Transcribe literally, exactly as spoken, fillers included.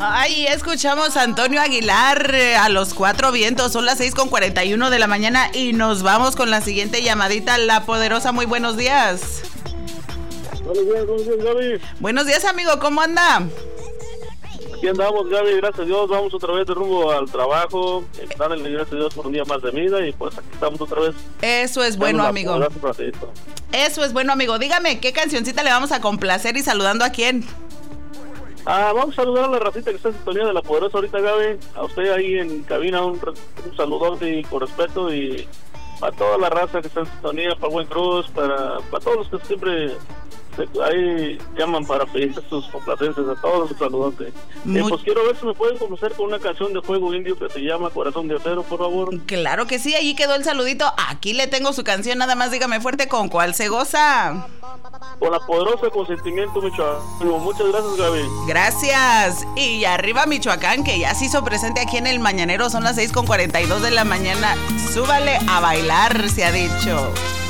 Ay, escuchamos a Antonio Aguilar eh, a los cuatro vientos. Son las seis con cuarenta y uno de la mañana y nos vamos con la siguiente llamadita. La Poderosa, muy buenos días. Buenos días, buenos días, Gaby. Buenos días, amigo, ¿cómo anda? Aquí andamos, Gaby, gracias a Dios. Vamos otra vez de rumbo al trabajo. Dándole gracias a Dios por un día más de vida y pues aquí estamos otra vez. Eso es bueno, amigo. Eso es bueno, amigo. Dígame, ¿qué cancioncita le vamos a complacer y saludando a quién? Ah, vamos a saludar a la racita que está en sintonía de La Poderosa ahorita, Gaby. A usted ahí en cabina, un, un saludote y con respeto. Y para toda la raza que está en sintonía, para Buen Cruz, para, para todos los que siempre ahí llaman para pedir sus complacencias, a todos los saludantes. Muy... Eh, pues quiero ver si me pueden conocer con una canción de Fuego Indio que se llama Corazón de Acero, por favor. Claro que sí, allí quedó el saludito. Aquí le tengo su canción, nada más dígame fuerte con cuál se goza. Con La Poderosa, con Sentimiento, Michoacán. Muchas gracias, Gaby. Gracias. Y arriba Michoacán, que ya se hizo presente aquí en el Mañanero. Son las seis con cuarenta y dos de la mañana. Súbale a bailar, se ha dicho.